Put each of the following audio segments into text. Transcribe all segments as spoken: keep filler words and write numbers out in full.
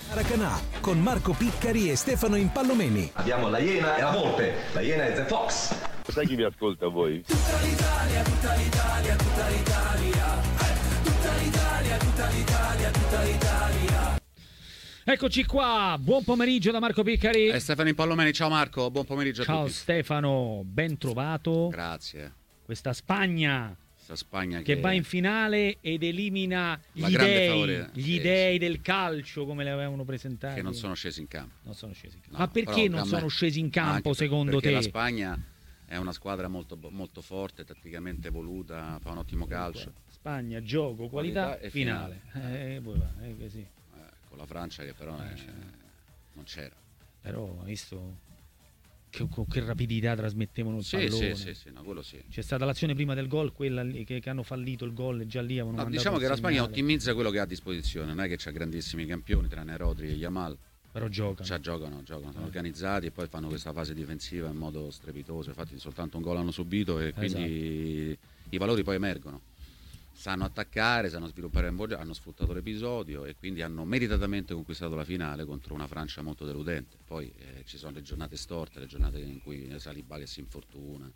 Maracanã con Marco Piccari e Stefano Impallomeni. Abbiamo la Iena e la Volpe. La Iena è The Fox. Sai chi vi ascolta voi? Tutta l'Italia, tutta l'Italia, tutta l'Italia. Eh, tutta l'Italia, tutta l'Italia, tutta l'Italia. Eccoci qua, buon pomeriggio da Marco Piccari e Stefano Impallomeni. Ciao Marco, buon pomeriggio a Ciao tutti. Ciao Stefano, ben trovato. Grazie. Questa Spagna, Questa Spagna che... che va in finale ed elimina La gli grande dei, favore- gli sì, dei sì. del calcio come li avevano presentati. che non sono scesi in campo. Non sono scesi in campo. No, Ma perché però non a me- sono scesi in campo Anche per- secondo perché te? la Spagna è una squadra molto, molto forte, tatticamente evoluta, fa un ottimo calcio. Spagna, gioco, qualità, Qualità e finale. finale. Eh, poi va, eh, così. Eh, con la Francia che però Eh, eh, cioè. non c'era. Però hai visto che, con che rapidità trasmettevano il Sì, pallone. sì, sì, sì, no, quello sì. C'è stata l'azione prima del gol, quella lì che, che hanno fallito il gol e già lì avevano No, mandato diciamo il che la Spagna segnale. ottimizza quello che ha a disposizione, non è che c'ha grandissimi campioni, tranne Rodri e Yamal. Però giocano. Cioè, giocano, giocano, sono Eh. organizzati e poi fanno questa fase difensiva in modo strepitoso. Infatti soltanto un gol hanno subito e quindi i valori poi emergono. Sanno attaccare, sanno sviluppare il gioco, hanno sfruttato l'episodio e quindi hanno meritatamente conquistato la finale contro una Francia molto deludente. Poi eh, ci sono le giornate storte, le giornate in cui Saliba che si infortuna.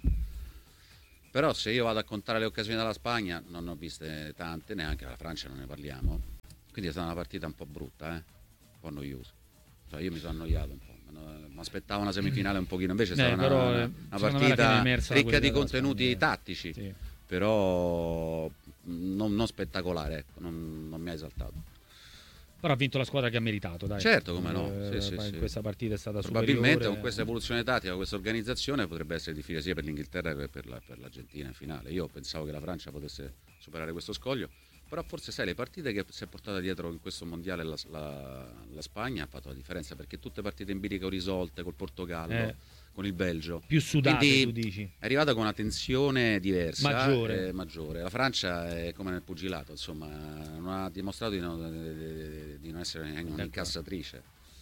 Però se io vado a contare le occasioni della Spagna, non ne ho viste tante, neanche la Francia non ne parliamo. Quindi è stata una partita un po' brutta, eh? Un po' noiosa. Cioè io mi sono annoiato un po', mi aspettavo una semifinale un pochino, invece è stata Eh, una, però, una, eh, una secondo me alla fine è partita emersa la ricca di qualità della contenuti Spagna. tattici, Sì. però non, non spettacolare, ecco, non, non mi ha esaltato. Però ha vinto la squadra che ha meritato, dai. Certo, come no, Eh, sì, sì, in sì. questa partita è stata Probabilmente superiore. con questa evoluzione tattica, con questa organizzazione potrebbe essere difficile sia per l'Inghilterra che per, la, per l'Argentina in finale. Io pensavo che la Francia potesse superare questo scoglio, però forse sai, le partite che si è portata dietro in questo mondiale la, la, la Spagna ha fatto la differenza, perché tutte partite empiriche o risolte col Portogallo, Eh. con il Belgio, Più sudate, quindi tu dici. è arrivata con una tensione diversa, Maggiore. eh, maggiore. La Francia è come nel pugilato, insomma, non ha dimostrato di non, di- di non essere un'incassatrice,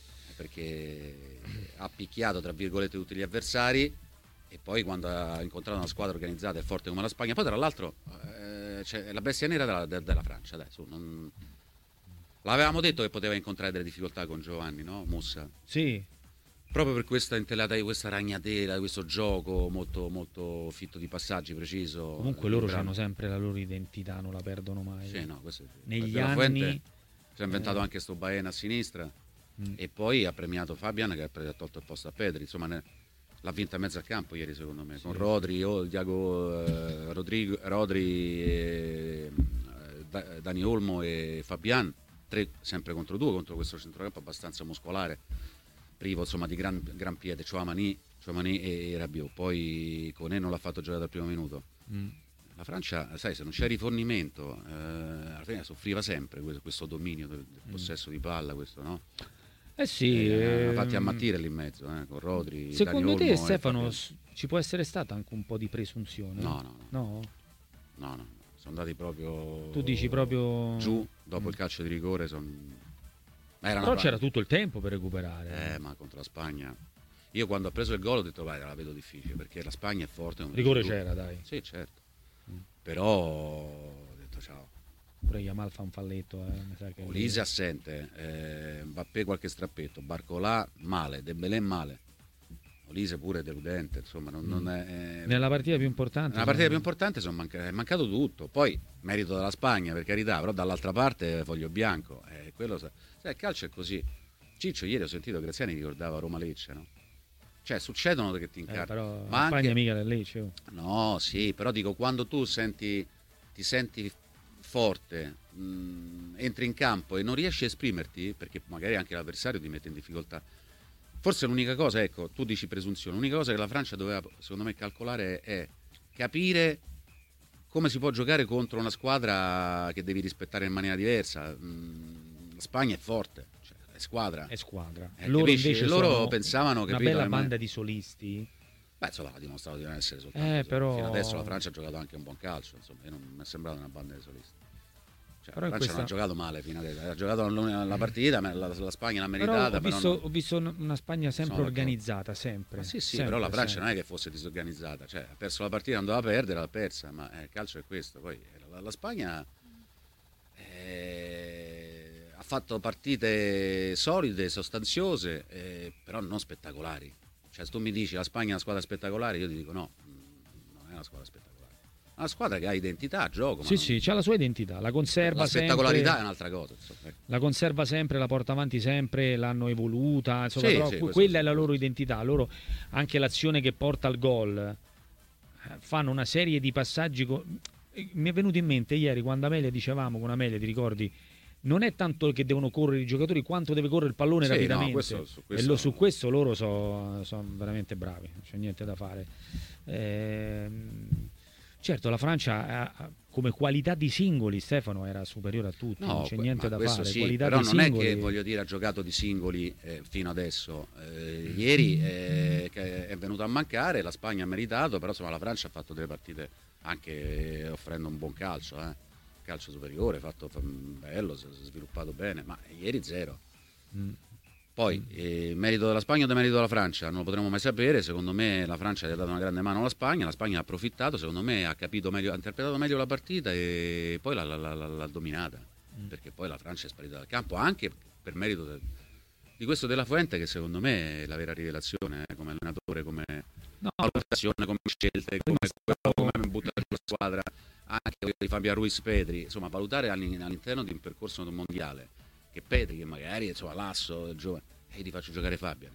perché ha picchiato tra virgolette tutti gli avversari e poi quando ha incontrato una squadra organizzata e forte come la Spagna, poi tra l'altro eh, c'è la bestia nera della, de- della Francia, dai, su, non... l'avevamo detto che poteva incontrare delle difficoltà con Giovanni, no? Mussa. Sì. Proprio per questa intelata di questa ragnatela, di questo gioco molto, molto fitto di passaggi, preciso. Comunque loro hanno sempre la loro identità, non la perdono mai. Sì, no, questo è vero. Negli Della anni Fuente si è inventato eh. anche sto Baena a sinistra Mm. e poi ha premiato Fabian che ha pre- ha tolto il posto a Pedri. Insomma, ne- l'ha vinta in mezzo al campo ieri, secondo me, con Rodri, o Diago, eh, Rodrigo, Rodri, e, eh, Da- Dani Olmo e Fabian, tre sempre contro due, contro questo centrocampo abbastanza muscolare, privo insomma di gran, gran piede, Chouamani, Chouamani e Rabiot. Poi Koné non l'ha fatto giocare dal primo minuto. Mm. La Francia, sai, se non c'è rifornimento, eh, alla fine soffriva sempre questo, questo dominio del, del possesso di palla, questo, no? Eh sì. Eh, ehm, fatti ammattire lì in mezzo, eh, con Rodri. Secondo Dani te, Olmo e Stefano, Fabian. s- ci può essere stata anche un po' di presunzione? No, no, no. No? No, no, no. Sono andati proprio. Tu dici proprio giù dopo il calcio di rigore. Son... Era una Però c'era palla. tutto il tempo per recuperare. Eh, ma contro la Spagna. Io quando ho preso il gol ho detto, vai, la vedo difficile perché la Spagna è forte. come Rigore dici tu. c'era, dai. Sì, certo. Però ho detto ciao. Pure Yamal fa un falletto, eh. Mi sa che Olise assente, eh, Mbappé qualche strappetto, Barcolà male, Dembélé male. Olise pure deludente, insomma, non, non è, nella partita più importante. nella partita più importante sono manca- è mancato tutto. Poi merito della Spagna, per carità, però dall'altra parte foglio bianco. Eh, quello sa- sai, il calcio è così. Ciccio, ieri ho sentito Graziani ricordava Roma Lecce, no? Cioè, succedono che ti Eh, incartano. però ma la Spagna anche... mica è Lecce. Oh. No, sì, però dico, quando tu senti, ti senti forte, mh, entri in campo e non riesci a esprimerti, perché magari anche l'avversario ti mette in difficoltà. Forse l'unica cosa, ecco, tu dici presunzione, l'unica cosa che la Francia doveva, secondo me, calcolare è capire come si può giocare contro una squadra che devi rispettare in maniera diversa. Mh, la Spagna è forte, cioè, è squadra. È squadra. Eh, loro capisci? invece Loro sono pensavano, una capito, bella le man- banda di solisti. Beh, insomma, ha dimostrato di non essere soltanto Eh, così. però- Fino adesso la Francia ha giocato anche un buon calcio, insomma, io non mi è sembrata una banda di solisti. Cioè, Però la in Francia non ha questa- giocato male fino adesso, ha giocato la, la partita, ma la, la Spagna l'ha Però meritata. ho visto, però non- ho visto una- una Spagna sempre Sono d'accordo. organizzata, sempre. Ma sì, sì, sempre, però la Francia sempre. non è che fosse disorganizzata, cioè ha perso la partita, non doveva perdere, l'ha persa, ma eh, il calcio è questo. Poi la, la Spagna eh, ha fatto partite solide, sostanziose, eh, però non spettacolari. Cioè, se tu mi dici la Spagna è una squadra spettacolare, io ti dico no, non è una squadra spettacolare. È una squadra che ha identità, gioco. Sì, ma sì, non... c'ha la sua identità, la conserva la spettacolarità sempre, è un'altra cosa. Insomma. la conserva sempre, la porta avanti sempre, l'hanno evoluta, insomma, Sì, però sì, quella questo è sì, la loro questo sì. identità. Loro, anche l'azione che porta al gol, eh, fanno una serie di passaggi. Co- mi è venuto in mente ieri quando Amelia dicevamo con Amelia, ti ricordi? Non è tanto che devono correre i giocatori quanto deve correre il pallone Sì, no, rapidamente. questo- su questo- E lo- su questo loro sono veramente bravi, non c'è niente da fare. Ehm, certo, la Francia ha- come qualità di singoli, Stefano, era superiore a tutti, non c'è que- niente ma da questo fare. sì, Qualità però di non singoli... è che, voglio dire, ha giocato di singoli eh, fino adesso. Eh, ieri eh, che è venuto a mancare, la Spagna ha meritato, però insomma la Francia ha fatto delle partite anche offrendo un buon calcio, eh. calcio superiore, fatto fa- bello, si è sviluppato bene, ma ieri zero. Poi eh, merito della Spagna o demerito della Francia non lo potremo mai sapere. Secondo me la Francia gli ha dato una grande mano alla Spagna, la Spagna ha approfittato, secondo me ha capito meglio, ha interpretato meglio la partita e poi l'ha, l'ha- l'ha- l'ha dominata, perché poi la Francia è sparita dal campo anche per merito del- di questo Della Fuente, che secondo me è la vera rivelazione, eh, come allenatore, come No, valutazione, come scelte, come, come buttare la squadra, anche di Fabian Ruiz Petri, insomma valutare all'in- all'interno di un percorso mondiale che Petri, che magari insomma l'asso giovane, e eh, ti faccio giocare Fabian,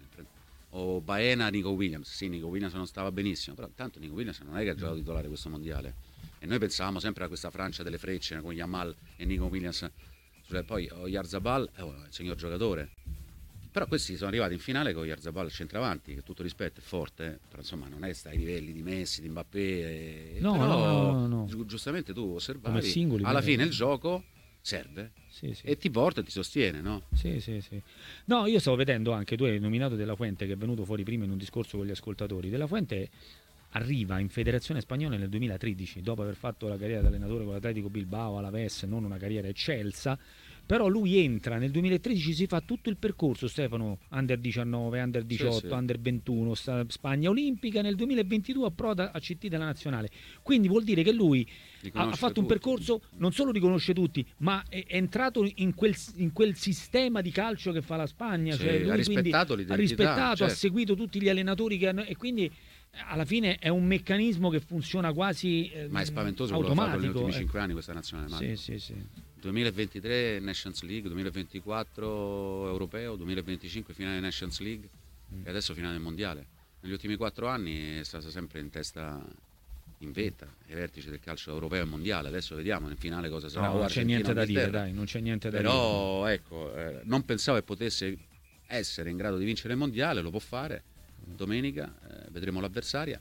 o Baena, Nico Williams. Sì, Nico Williams non stava benissimo, però tanto Nico Williams non è che ha giocato titolare questo mondiale, e noi pensavamo sempre a questa Francia delle frecce con Yamal e Nico Williams, cioè, poi Oyarzabal è un signor giocatore, però questi sono arrivati in finale con Oyarzabal al centravanti, che tutto rispetto è forte, eh, però insomma non è sta ai livelli di Messi, di Mbappé, eh, No, però, no, no, no. gi- giustamente tu Come osservavi, singoli, alla vero. fine il gioco serve sì, sì. e ti porta e ti sostiene, no? Sì, sì, sì. No, io stavo vedendo anche, tu hai nominato Della Fuente, che è venuto fuori prima in un discorso con gli ascoltatori. Della Fuente arriva in Federazione Spagnola nel duemilatredici, dopo aver fatto la carriera da allenatore con l'Atletico Bilbao, Alaves, non una carriera eccelsa, però lui entra nel duemilatredici, si fa tutto il percorso, Stefano, under diciannove, under diciotto, Sì, sì. under ventuno, sta- Spagna Olimpica, nel duemilaventidue approda a C T della Nazionale. Quindi vuol dire che lui Li ha, ha conosce fatto un tutti. percorso, non solo li conosce tutti, ma è, è entrato in quel, in quel sistema di calcio che fa la Spagna. Sì, cioè lui ha quindi rispettato ha l'identità, rispettato, ha certo. seguito tutti gli allenatori che hanno, e quindi eh, alla fine è un meccanismo che funziona quasi eh, Ma è spaventoso quello che ha fatto negli automatico. ultimi eh. cinque anni questa nazionale, Marco. Sì, sì, sì. duemilaventitré Nations League, duemilaventiquattro Europeo, duemilaventicinque finale Nations League e adesso finale del Mondiale. Negli ultimi quattro anni è stata sempre in testa, in vetta, ai vertici del calcio europeo e mondiale. Adesso vediamo nel finale cosa sarà. No, o non c'è Argentina niente o da dire, Inghilterra. dai, non c'è niente da dire. Però ecco, eh, non pensavo che potesse essere in grado di vincere il mondiale, lo può fare domenica, eh, vedremo l'avversaria.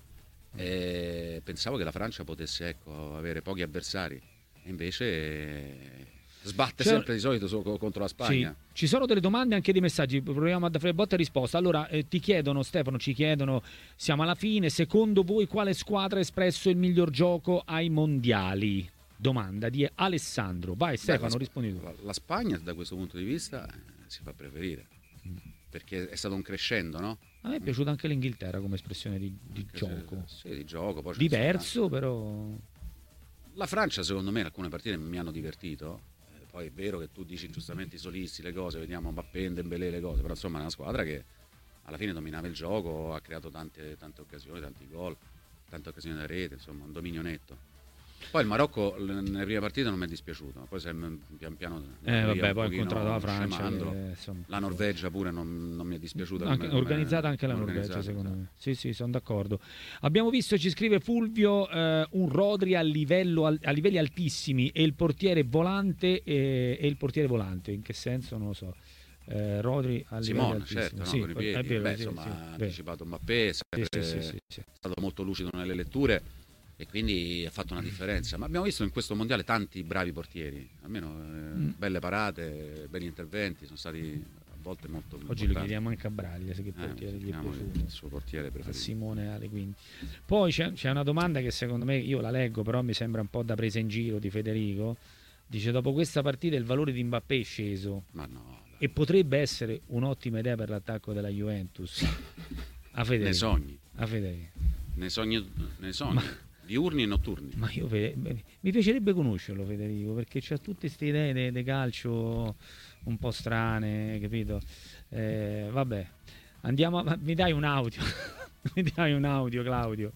E pensavo che la Francia potesse ecco, avere pochi avversari, e invece eh, sbatte C'è- sempre di solito so- contro la Spagna. Sì. Ci sono delle domande, anche dei messaggi, proviamo a dare botta e risposta. Allora, eh, ti chiedono, Stefano, ci chiedono, siamo alla fine, secondo voi quale squadra ha espresso il miglior gioco ai mondiali? Domanda di Alessandro. Vai Stefano, Beh, la, rispondi tu. la, la Spagna da questo punto di vista eh, si fa preferire, perché è stato un crescendo, no? A me è piaciuta anche l'Inghilterra come espressione di, di Anche gioco. se- Sì, di gioco. Poi c'è Diverso, però... stata- La Francia secondo me in alcune partite mi hanno divertito. Eh, poi è vero che tu dici giustamente i solisti, le cose, vediamo Mbappé, Dembélé, le cose, però insomma è una squadra che alla fine dominava il gioco, ha creato tante, tante occasioni, tanti gol, tante occasioni da rete, insomma un dominio netto. Poi il Marocco l- nelle prime partite non mi è dispiaciuto, poi se m- pian piano Eh, via vabbè, un poi ha pochino incontrato la Francia. scemando. eh, insomma. La Norvegia pure non, non mi è dispiaciuta. Anche- come- organizzata come- anche la come Norvegia, organizzata, secondo me. esatto. Sì, sì, sono d'accordo. Abbiamo visto, ci scrive Fulvio, eh, un Rodri a, livello, al- a livelli altissimi e il portiere volante e, e il portiere volante. In che senso? Non lo so. Eh, Rodri a livelli Simone, altissimi. certo, no, Sì, con i è piedi. vero, Beh, sì, insomma, sì, ha vero. anticipato Mbappé, è Sì, sempre sì, sì, sì, sì. stato molto lucido nelle letture e quindi ha fatto una differenza. Ma abbiamo visto in questo mondiale tanti bravi portieri, almeno eh, Mm. belle parate, belli interventi, sono stati a volte molto Oggi lo importanti. chiediamo anche a Braglia, se che Eh, portiere gli è chiamiamo piaciuto. il suo portiere A preferito. Simone Ale quindi. Poi c'è, c'è una domanda che secondo me, io la leggo, però mi sembra un po' da presa in giro, di Federico. Dice: dopo questa partita il valore di Mbappé è sceso Ma no, dai. e potrebbe essere un'ottima idea per l'attacco della Juventus. A Federico. ne sogni, A Federico. ne sogni, ne sogni. diurni e notturni. Ma io mi piacerebbe conoscerlo, Federico, perché c'ha tutte queste idee di calcio un po' strane, capito? Eh, vabbè, andiamo a... mi dai un audio? Mi dai un audio, Claudio?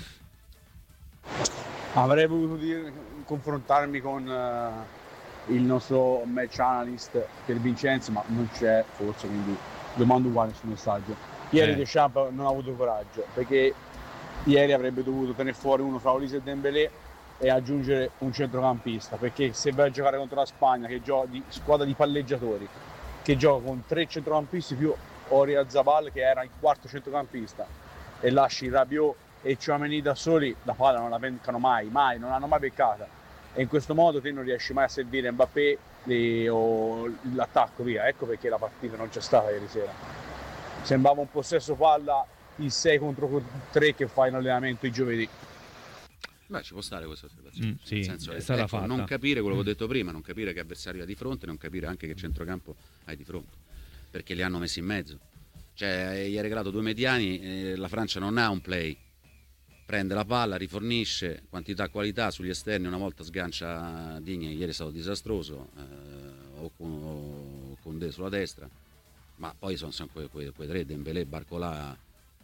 Avrei voluto dire, confrontarmi con uh, il nostro match analyst per Vincenzo, ma non c'è forse, quindi domando uguale sul messaggio. Ieri eh. Deschamps non ha avuto coraggio, perché ieri avrebbe dovuto tenere fuori uno fra Olise e Dembélé e aggiungere un centrocampista, perché se vai a giocare contro la Spagna, che gioca di squadra di palleggiatori, che gioca con tre centrocampisti più Oyarzabal, che era il quarto centrocampista, e lasci Rabiot e Tchouaméni da soli, la palla non la beccano mai, mai, non l'hanno mai beccata, e in questo modo te non riesci mai a servire Mbappé e, o l'attacco, via. Ecco perché la partita non c'è stata ieri sera. Sembrava un possesso palla il sei contro tre che fai in allenamento i giovedì. Beh, ci può stare questa osservazione. Mm, sì, nel senso, è stata ecco, fatta. Non capire quello che ho Mm. detto prima, non capire che avversario hai di fronte, non capire anche che centrocampo hai di fronte, perché li hanno messi in mezzo. Cioè, gli hai regalato due mediani, eh, la Francia non ha un play, prende la palla, rifornisce, quantità qualità sugli esterni, una volta sgancia Digne, ieri è stato disastroso, eh, o con, o con De sulla destra, ma poi sono, sono quei, quei, quei tre, Dembélé, Barcola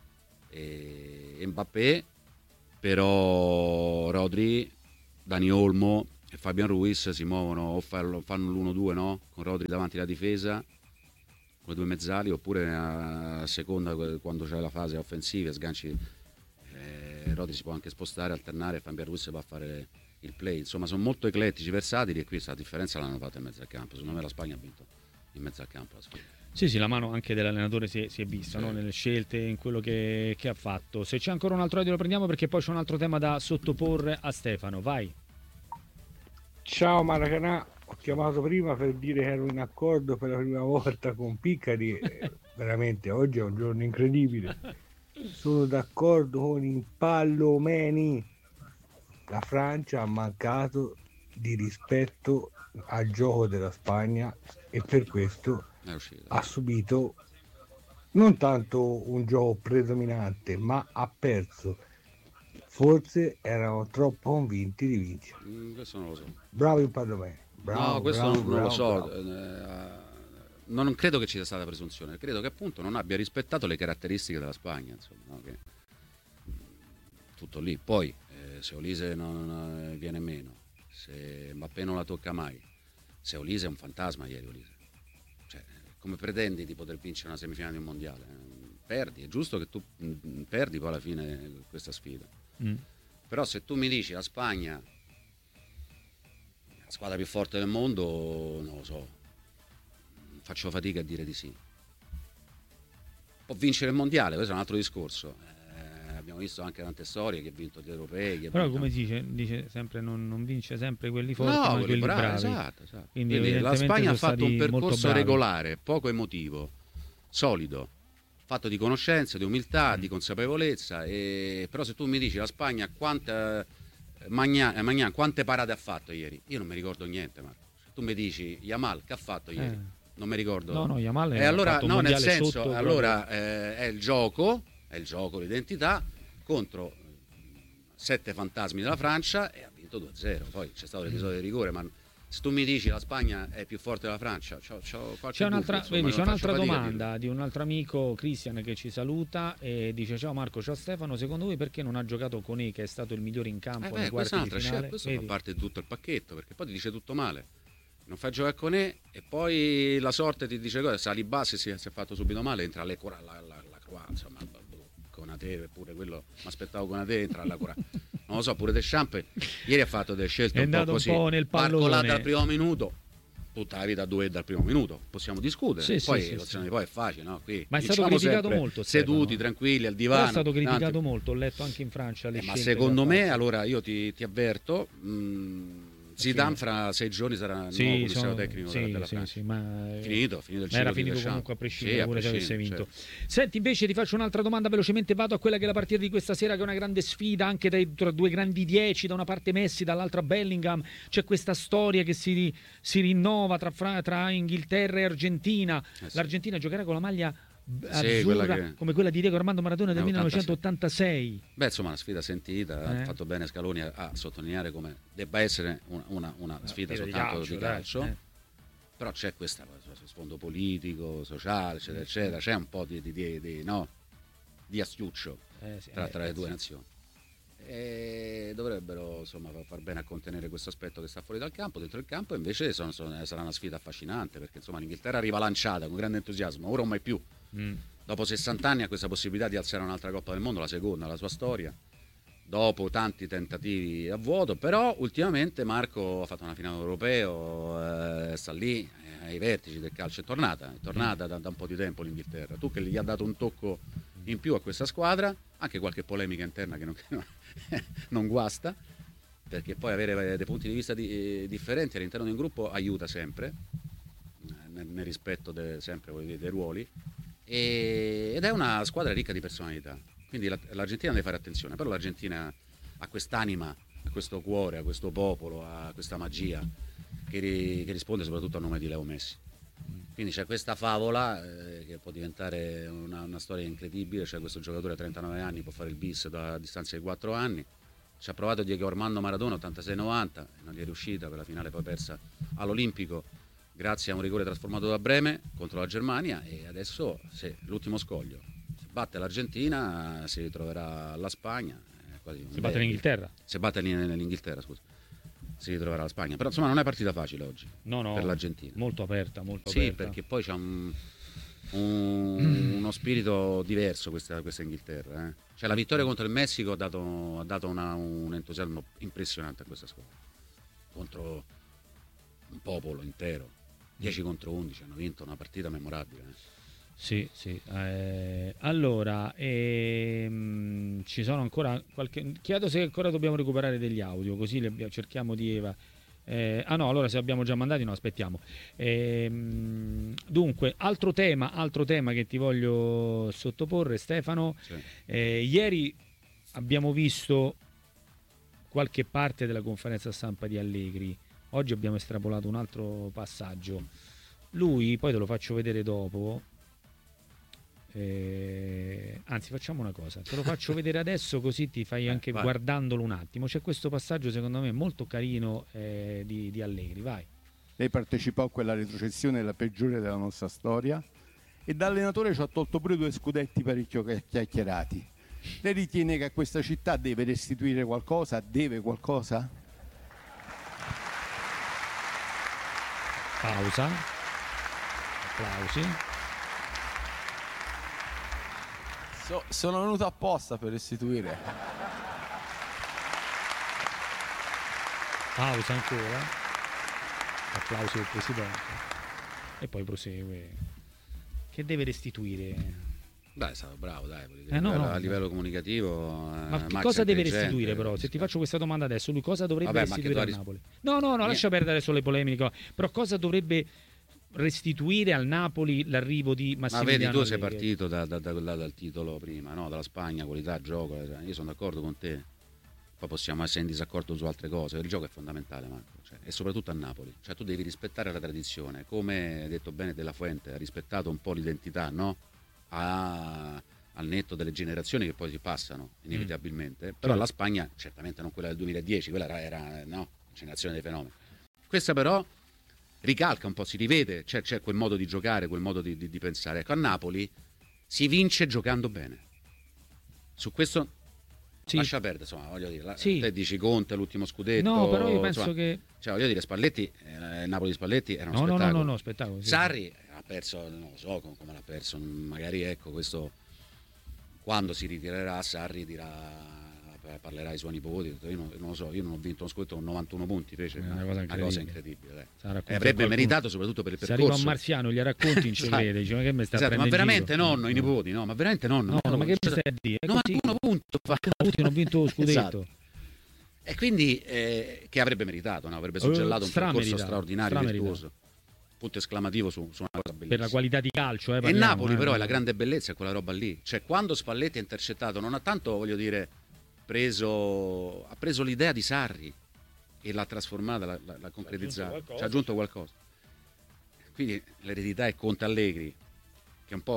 e Mbappé. Però Rodri, Dani Olmo e Fabian Ruiz si muovono o fanno l'uno due, no? Con Rodri davanti alla difesa con i due mezzali, oppure a seconda quando c'è la fase offensiva sganci, eh, Rodri si può anche spostare, alternare, Fabian Ruiz va a fare il play. Insomma, sono molto eclettici, versatili, e qui la differenza l'hanno fatta in mezzo al campo. Secondo me la Spagna ha vinto in mezzo al campo la sfida. Sì, sì, la mano anche dell'allenatore si è, si è vista, sì, no? Nelle scelte, in quello che, che ha fatto. Se c'è ancora un altro audio lo prendiamo, perché poi c'è un altro tema da sottoporre a Stefano. Vai. Ciao Maracanà, ho chiamato prima per dire che ero in accordo per la prima volta con Piccari. Veramente oggi è un giorno incredibile. Sono d'accordo con Impallomeni. La Francia ha mancato di rispetto al gioco della Spagna e per questo ha subito non tanto un gioco predominante, ma ha perso. Forse erano troppo convinti di vincere. Mm, questo non lo so. Bravo Impallomeni. Bravo, no, questo bravo, non, non bravo, lo so. bravo. Eh, non credo che ci sia stata presunzione, credo che appunto non abbia rispettato le caratteristiche della Spagna, insomma, no? Che tutto lì. Poi eh, se Olise non, non viene meno, se Mbappé non la tocca mai, se Olise è un fantasma ieri Olise. Cioè, come pretendi di poter vincere una semifinale di un mondiale? Perdi, è giusto che tu mh, perdi poi alla fine questa sfida. Mm. Però se tu mi dici la Spagna la squadra più forte del mondo, non lo so, faccio fatica a dire di sì. Può vincere il mondiale, questo è un altro discorso. Eh, abbiamo visto anche tante storie che ha vinto gli europei. Che Però vinto... come dice, dice sempre non, non vince sempre quelli forti, no, ma quelli, quelli bravi. Esatto, esatto. Quindi, Quindi la Spagna ha fatto un percorso regolare, poco emotivo, solido, fatto di conoscenza, di umiltà, mm. di consapevolezza. E... però se tu mi dici la Spagna quanta... Magnan, Magnan quante parate ha fatto ieri? Io non mi ricordo niente, Marco. Se tu mi dici Yamal che ha fatto ieri? Eh. Non mi ricordo. No, no, Yamal e allora no, nel senso, sotto, allora eh, è il gioco, è il gioco, l'identità contro sette fantasmi della Francia, e ha vinto due a zero. Poi c'è stato l'episodio di rigore, ma se tu mi dici la Spagna è più forte della Francia, c'ho, c'ho qualche c'è un'altra, dubbio, insomma, vedi, c'è un'altra fatica domanda di un altro amico, Cristian, che ci saluta e dice: ciao Marco, ciao Stefano, secondo voi perché non ha giocato Conè, che è stato il migliore in campo eh beh, nei quarti di finale? Scelta, questo vedi? fa parte di tutto il pacchetto, perché poi ti dice tutto male. Non fai giocare Conè e poi la sorte ti dice cosa, Saliba se si, si è fatto subito male, entra alle la, la, la, la Croix, insomma, Conate, pure quello, mi aspettavo Conate, entra alla Croix. Non lo so, pure Deschamps ieri ha fatto delle scelte è un po' così, un po' nel pallone. Barcola dal primo minuto, tutta la vita due dal primo minuto, possiamo discutere, sì, poi sì, l'opzione sì. di poi è facile, no? Qui ma è stato criticato molto, seduti, Stefano. tranquilli, al divano. Però è stato criticato tanti... molto, ho letto anche in Francia le eh, ma scelte secondo me, fatto. allora io ti, ti avverto, mh, Zidane fra sei giorni sarà il sì, nuovo commissario sono, tecnico sì, della, della sì, Francia. Sì, ma finito, finito il ma era ciclo finito di comunque a prescindere, sì, a pure se avesse vinto. Certo. Senti, invece ti faccio un'altra domanda velocemente, vado a quella che è la partita di questa sera, che è una grande sfida anche dai, tra due grandi dieci, da una parte Messi, dall'altra Bellingham. C'è questa storia che si, si rinnova tra, tra Inghilterra e Argentina. Eh sì. L'Argentina giocherà con la maglia azzurra, quella che... come quella di Diego Armando Maradona del Eh, millenovecentottantasei. Beh, insomma, una sfida sentita, Eh. ha fatto bene Scaloni a, a sottolineare come debba essere una, una, una sfida sfida di soltanto calcio, di dai, calcio, eh. però c'è questo sfondo politico, sociale, eccetera, eccetera, c'è un po' di, di, di, di, no, di astuccio Eh, sì, tra, eh, tra le due sì. nazioni. E dovrebbero insomma far bene a contenere questo aspetto che sta fuori dal campo. Dentro il campo invece sono, sono, sarà una sfida affascinante, perché insomma l'Inghilterra arriva lanciata con grande entusiasmo, ora o mai più. Mm. Dopo sessanta anni ha questa possibilità di alzare un'altra Coppa del Mondo, la seconda nella sua storia, dopo tanti tentativi a vuoto, però ultimamente Marco ha fatto una finale europeo, eh, sta lì eh, ai vertici del calcio, è tornata, è tornata da, da un po' di tempo l'Inghilterra. Tu che gli ha dato un tocco in più a questa squadra, anche qualche polemica interna che non, che non, non guasta, perché poi avere dei punti di vista di, differenti all'interno di un gruppo aiuta sempre, nel, nel rispetto de, sempre dei, dei ruoli, e, ed è una squadra ricca di personalità, quindi la, l'Argentina deve fare attenzione, però l'Argentina ha quest'anima, ha questo cuore, ha questo popolo, ha questa magia che, ri, che risponde soprattutto a nome di Leo Messi. Quindi c'è questa favola eh, che può diventare una, una storia incredibile. C'è questo giocatore a trentanove anni, può fare il bis da distanza di quattro anni. Ci ha provato Diego Armando Maradona ottantasei novanta, non gli è riuscita, per la finale poi persa all'Olimpico grazie a un rigore trasformato da Breme contro la Germania, e adesso se l'ultimo scoglio, se batte l'Argentina si ritroverà la Spagna, eh, quasi Si batte l'Inghilterra. Se batte l'Inghilterra, scusa, si ritroverà la Spagna. Però insomma non è partita facile oggi No, no, per l'Argentina. molto aperta, molto Sì, aperta. perché poi c'è un, un- uno spirito diverso questa, questa Inghilterra. Eh. Cioè la vittoria contro il Messico ha dato, ha dato una- un entusiasmo impressionante a questa squadra. Contro un popolo intero. dieci contro undici, hanno vinto una partita memorabile. eh. Sì, sì. Eh, allora, ehm, ci sono ancora qualche... Chiedo se ancora dobbiamo recuperare degli audio, così li abbiamo- cerchiamo di Eva. Eh, ah no, allora se abbiamo già mandati no, aspettiamo. Ehm, dunque, altro tema, altro tema che ti voglio sottoporre, Stefano. Sì. Eh, ieri abbiamo visto qualche parte della conferenza stampa di Allegri. Oggi abbiamo estrapolato un altro passaggio. Lui, poi te lo faccio vedere dopo. Eh, anzi, facciamo una cosa: te lo faccio vedere adesso, così ti fai anche vai. guardandolo un attimo. C'è questo passaggio, secondo me, molto carino eh, di, di Allegri. Vai. Lei partecipò a quella retrocessione, la peggiore della nostra storia, e da allenatore ci ha tolto pure due scudetti parecchio chiacchierati. Lei ritiene che a questa città deve restituire qualcosa? Deve qualcosa? Pausa. Applausi. So- sono venuto apposta per restituire. Pausa ancora. Applausi del presidente. E poi prosegue. Che deve restituire? Beh, è stato bravo, dai, voglio dire, Eh, no, a livello- no. a livello comunicativo. Ma eh, che Max cosa è deve intelligente, restituire però? Se ti faccio questa domanda adesso, lui cosa dovrebbe Vabbè, ma che restituire tu a hai ris- Napoli? No, no, no, Niente. lascia perdere sulle polemiche, però cosa dovrebbe restituire al Napoli l'arrivo di Ma Massimiliano vedi, tu sei Allegri? partito da- da- da- da- dal titolo prima, no? Dalla Spagna, qualità, gioco. eh, Io sono d'accordo con te. Poi possiamo essere in disaccordo su altre cose. Il gioco è fondamentale, Marco. Cioè, e soprattutto a Napoli. Cioè, tu devi rispettare la tradizione. Come ha detto bene Della Fuente, ha rispettato un po' l'identità, no? A- al netto delle generazioni che poi si passano inevitabilmente. Però la Spagna, certamente non quella del duemiladieci, quella era, era no, generazione dei fenomeni. Questa però ricalca un po', si rivede, c'è, c'è quel modo di giocare, quel modo di, di, di pensare. Ecco, a Napoli si vince giocando bene. Su questo Sì. lascia perdere, insomma, voglio dire, la- Sì. te dici Conte l'ultimo scudetto. No, però io penso insomma, che... cioè, voglio dire, Spalletti, eh, Napoli Spalletti era uno No, no, no, spettacolo. no, no, spettacolo. sì. Sarri ha perso, non lo so com- come l'ha perso, magari ecco questo, quando si ritirerà Sarri dirà, parlerà ai suoi nipoti, io non, non lo so, io non ho vinto uno scudetto con novantuno punti, fece È una cosa una incredibile. cosa incredibile, dai. Se la racconta E avrebbe qualcuno- meritato soprattutto per il Se percorso. arriva un marziano, gli racconti, non ci Esatto. crede, dice, ma che mi sta Esatto, ma prendendo in veramente giro? nonno, i nipoti, no, ma veramente nonno. No, no, ma che mi Cioè, stai a dire? È novantuno così. punti fa. Tutti non ho vinto lo scudetto. Esatto. E quindi eh, che avrebbe meritato, no? Avrebbe suggellato un percorso strameritato, straordinario, strameritato. virtuoso. Punto esclamativo su, su una cosa bellissima. Per la qualità di calcio, eh, E parliamo, Napoli eh. però è la grande bellezza, è quella roba lì. Cioè quando Spalletti ha intercettato, non ha tanto, voglio dire, preso, ha preso l'idea di Sarri e l'ha trasformata, l'ha, l'ha- l'ha concretizzata, qualcosa. ci ha aggiunto qualcosa. Quindi l'eredità è Conte Allegri, che un po'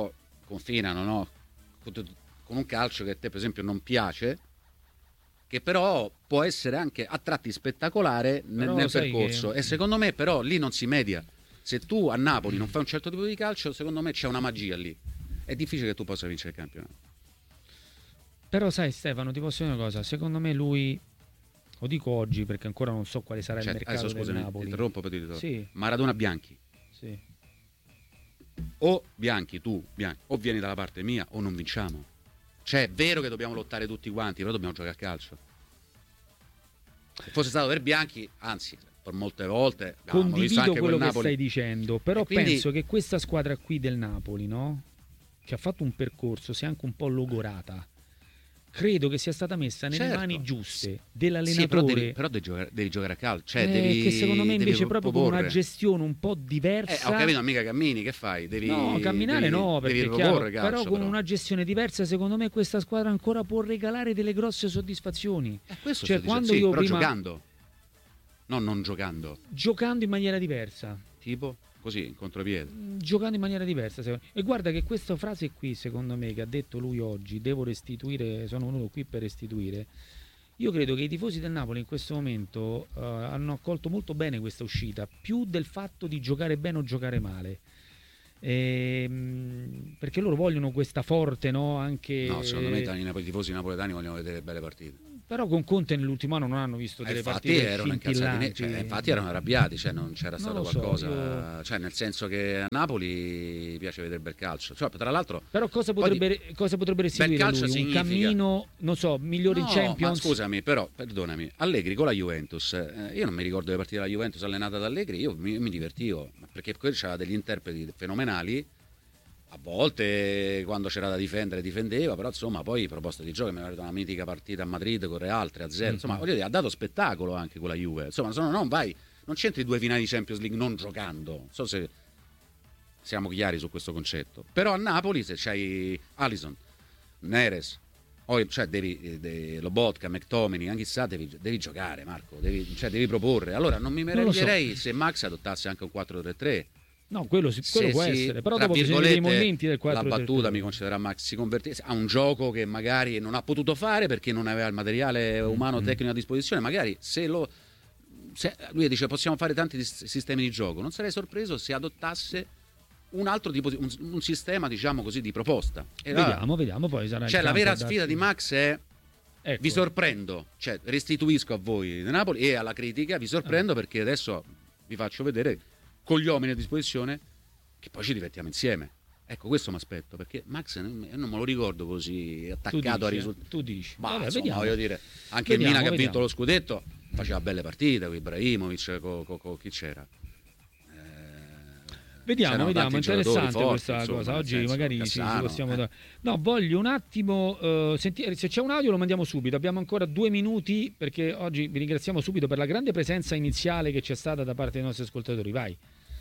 confinano, no? Con un calcio che a te per esempio non piace, che però può essere anche a tratti spettacolare nel, nel percorso che... e secondo me però lì non si media. Se tu a Napoli non fai un certo tipo di calcio, secondo me c'è una magia lì, è difficile che tu possa vincere il campionato. Però sai Stefano, ti posso dire una cosa, secondo me lui, lo dico oggi perché ancora non so quale sarà, cioè, il mercato adesso, del scusami, Napoli. Interrompo per dire sì. Maradona Bianchi, sì. o Bianchi tu Bianchi, o vieni dalla parte mia o non vinciamo. Cioè è vero che dobbiamo lottare tutti quanti, però dobbiamo giocare a calcio. Se fosse stato per Bianchi, anzi per molte volte condivido anche quello che Napoli. Stai dicendo, però quindi... penso che questa squadra qui del Napoli, no, che ha fatto un percorso, sia anche un po' logorata, credo che sia stata messa nelle certo. mani giuste dell'allenatore. Sì, però devi, però devi, giocare, devi giocare a calcio, cioè eh, devi, che secondo me invece devi proprio proporre. con una gestione un po' diversa. Eh, ho capito, mica cammini, che fai? Devi, no, camminare devi, no, perché devi è chiaro, calcio, però con però. una gestione diversa secondo me questa squadra ancora può regalare delle grosse soddisfazioni. Eh, questo cioè, sto quando dicendo. Sì, io però prima... giocando, non non giocando. Giocando in maniera diversa. Tipo? Così, in contropiede. Giocando in maniera diversa. E guarda che questa frase qui, secondo me, che ha detto lui oggi, devo restituire, sono venuto qui per restituire, io credo che i tifosi del Napoli in questo momento uh, hanno accolto molto bene questa uscita, più del fatto di giocare bene o giocare male. Ehm, perché loro vogliono questa forte, no? Anche... No, secondo me i tifosi napoletani vogliono vedere belle partite. Però con Conte nell'ultimo anno non hanno visto delle eh, infatti partite erano incazzati, cioè, infatti erano arrabbiati, cioè non c'era stato non so, qualcosa, io... cioè nel senso che a Napoli piace vedere bel calcio, cioè, tra l'altro. Però cosa potrebbe, di... cosa potrebbe restituire lui? Un significa... cammino, non so, migliore no, in Champions? Ma scusami, però perdonami, Allegri con la Juventus, eh, io non mi ricordo le partite della Juventus allenata da Allegri, io mi, mi divertivo, perché quello c'era degli interpreti fenomenali. A volte quando c'era da difendere difendeva, però insomma poi proposte di gioco, mi ricordo una mitica partita a Madrid con Real tre a zero, insomma voglio dire, ha dato spettacolo anche con la Juve, insomma sono, non vai, non c'entri due finali di Champions League non giocando, non so se siamo chiari su questo concetto, però a Napoli se c'hai Alisson, Neres, o, cioè devi, devi Lobotka, McTominay, anche chissà, devi, devi giocare Marco, devi, cioè devi proporre, allora non mi meraviglierei so. se Max adottasse anche un quattro tre tre. No, quello, si, quello può si, essere, però dopo bisogna vedere i momenti del quattro. La battuta mi concederà Max, si convertisse a un gioco che magari non ha potuto fare perché non aveva il materiale umano mm-hmm. tecnico a disposizione, magari se lo se, lui dice possiamo fare tanti sistemi di gioco, non sarei sorpreso se adottasse un altro tipo di un, un sistema, diciamo così, di proposta. E vediamo, la, vediamo poi sarà cioè la vera sfida darsi... di Max è ecco. Vi sorprendo, cioè restituisco a voi di Napoli e alla critica, vi sorprendo ah. perché adesso vi faccio vedere con gli uomini a disposizione che poi ci divertiamo insieme. Ecco, questo mi aspetto, perché Max non me lo ricordo così attaccato a risultati. Tu dici, ma vabbè, insomma, vediamo. voglio dire, anche vediamo, il Milan che ha vediamo. vinto lo scudetto faceva belle partite con Ibrahimovic, con, con, con chi c'era. Vediamo, vediamo, interessante forti, questa insomma, cosa. Oggi senso, magari Cassano, ci, ci possiamo eh. dare. No, voglio un attimo uh, sentire se c'è un audio lo mandiamo subito. Abbiamo ancora due minuti perché oggi vi ringraziamo subito per la grande presenza iniziale che c'è stata da parte dei nostri ascoltatori. Vai.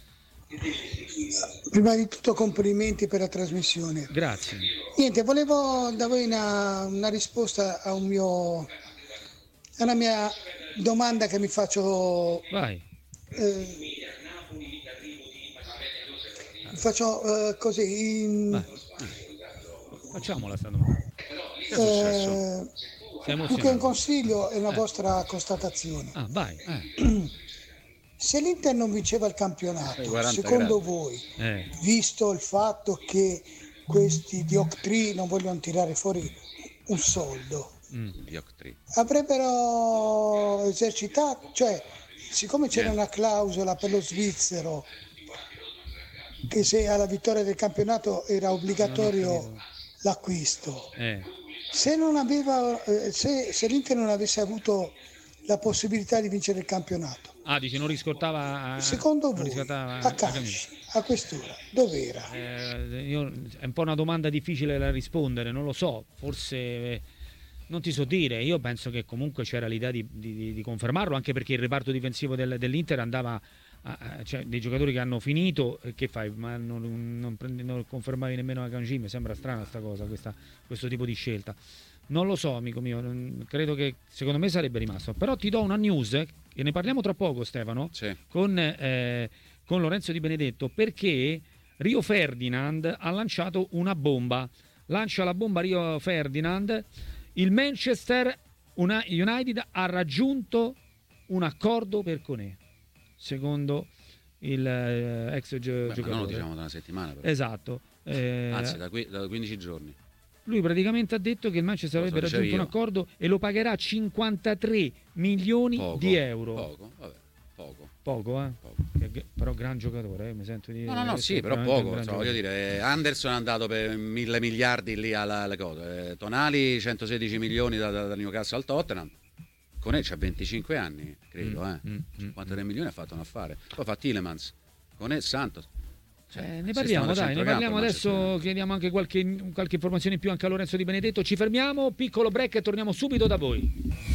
Prima di tutto complimenti per la trasmissione. Grazie. Niente, volevo da voi una, una risposta a un mio a una mia domanda che mi faccio. Vai. Eh, faccio eh, così in... Facciamola sta domanda. Eh, più che un consiglio è una eh. vostra constatazione. Ah, vai. Eh. Se l'Inter non vinceva il campionato, eh, secondo gradi. voi, eh. visto il fatto che questi dioctri non vogliono tirare fuori un soldo, mm. avrebbero esercitato, cioè siccome c'era yeah. una clausola per lo svizzero che se alla vittoria del campionato era obbligatorio l'acquisto, eh. se non aveva eh, se, se l'Inter non avesse avuto la possibilità di vincere il campionato, ah dici non riscottava a, secondo non voi riscottava a calci a quest'ora dov'era? Eh, io, è un po' una domanda difficile da rispondere, non lo so, forse eh, non ti so dire. Io penso che comunque c'era l'idea di, di, di confermarlo, anche perché il reparto difensivo del, dell'Inter andava a, a, cioè dei giocatori che hanno finito, che fai? Ma non, non, prendi, non confermavi nemmeno a Kanji, mi sembra strana sta cosa, questa, questo tipo di scelta. Non lo so, amico mio, non, credo che secondo me sarebbe rimasto. Però ti do una news, eh, e ne parliamo tra poco, Stefano, sì. con, eh, con Lorenzo Di Benedetto, perché Rio Ferdinand ha lanciato una bomba. Lancia la bomba Rio Ferdinand. Il Manchester United ha raggiunto un accordo per Koné, secondo il eh, ex gio- Beh, giocatore. Ma non lo diciamo da una settimana. Però. Esatto. Eh, Anzi, da, qui, da quindici giorni. Lui praticamente ha detto che il Manchester Lo so, avrebbe raggiunto dicevo un io. accordo e lo pagherà cinquantatré milioni Poco, di euro. Poco, vabbè, poco. Poco, eh? Poco. Che- però gran giocatore, eh? Mi sento di No, no, no, che sì, però veramente un poco. gran Cioè, voglio giocatore. dire, Anderson è andato per mille miliardi lì alla, alle cose. Eh, Tonali centosedici milioni da, da, da Newcastle al Tottenham. Koné c'ha venticinque anni, credo, Mm, eh. mm, cinquantatré milioni ha fatto un affare. Poi fa Tielemans, Koné, Santos. Cioè, Eh, ne si parliamo, stanno a dai, ne centrocampo parliamo il adesso. Manchester. Chiediamo anche qualche, qualche informazione in più anche a Lorenzo Di Benedetto. Ci fermiamo, piccolo break e torniamo subito da voi.